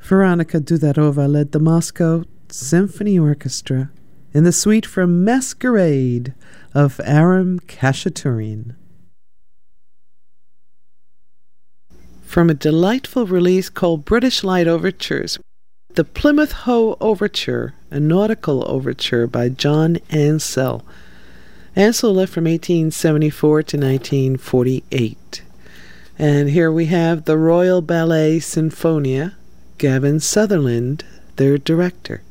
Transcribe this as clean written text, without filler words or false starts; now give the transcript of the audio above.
Veronika Dudarova led the Moscow Symphony Orchestra in the suite from Masquerade of Aram Khachaturian. From a delightful release called British Light Overtures, the Plymouth Hoe Overture, a nautical overture by John Ansell. Ansell lived from 1874 to 1948. And here we have the Royal Ballet Sinfonia, Gavin Sutherland, their director.